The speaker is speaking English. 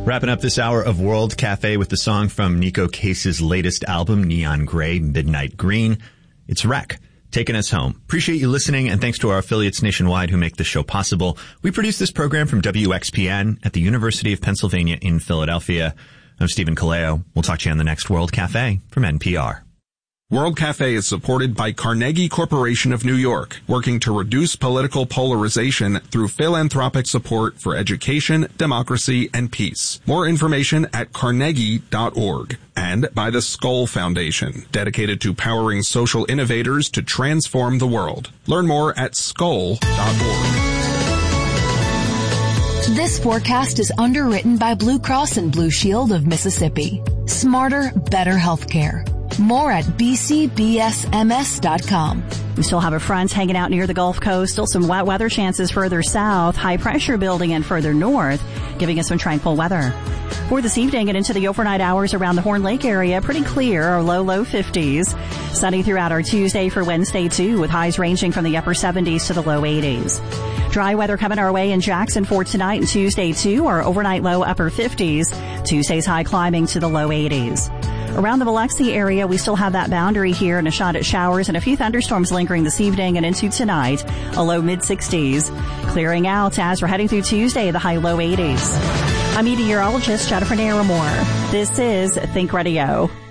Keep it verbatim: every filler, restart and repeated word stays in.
Wrapping up this hour of World Cafe with the song from Nico Case's latest album, Neon Grey, Midnight Green. It's Wreck, taking us home. Appreciate you listening, and thanks to our affiliates nationwide who make this show possible. We produce this program from W X P N at the University of Pennsylvania in Philadelphia. I'm Stephen Kaleo. We'll talk to you on the next World Cafe from N P R. World Cafe is supported by Carnegie Corporation of New York, working to reduce political polarization through philanthropic support for education, democracy, and peace. More information at carnegie dot org. And by the Skoll Foundation, dedicated to powering social innovators to transform the world. Learn more at skoll dot org. This forecast is underwritten by Blue Cross and Blue Shield of Mississippi. Smarter, better healthcare. More at b c b s m s dot com. We still have a front hanging out near the Gulf Coast. Still some wet weather chances further south. High pressure building in further north, giving us some tranquil weather. For this evening and into the overnight hours around the Horn Lake area, pretty clear, or low, low fifties. Sunny throughout our Tuesday for Wednesday, too, with highs ranging from the upper seventies to the low eighties. Dry weather coming our way in Jackson for tonight and Tuesday, too. Our overnight low upper fifties. Tuesday's high climbing to the low eighties. Around the Biloxi area, we still have that boundary here and a shot at showers and a few thunderstorms lingering this evening and into tonight, a low mid-sixties. Clearing out as we're heading through Tuesday, the high low eighties. I'm meteorologist Jennifer Naramore. This is Think Radio.